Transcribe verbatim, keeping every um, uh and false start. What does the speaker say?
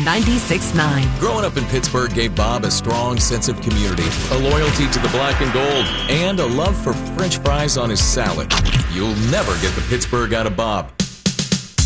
ninety-six point nine. Growing up in Pittsburgh gave Bob a strong sense of community, a loyalty to the black and gold, and a love for French fries on his salad. You'll never get the Pittsburgh out of Bob.